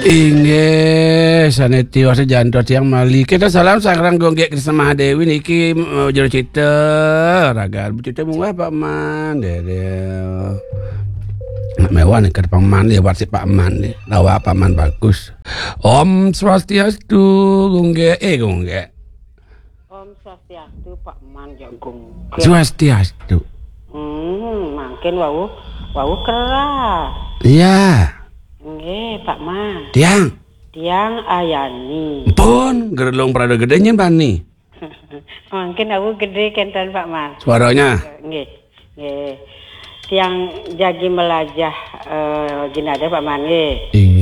Inggih, saneti wasa janto tiang mali. Kita salam sareng gonggek Krisna Mahadewi niki jero cita raga bercita munggah Pak Man. Nak mewah nih ke Pak Man dia warsi Pak Man nih. Lawa Pak Man bagus. Om Swastiastu gonggek gonggek. Om Swastiastu Pak Man jagung. Swastiastu. Makin wau keras. Iya. Nggih, Pak Man. Tiang Ayani. Pun gerelong prada gedenya bani. Mungkin aku gede kenten Pak Man. Suaranya. Nggih. Tiang jagi melajah jenazah Pak Man nggih.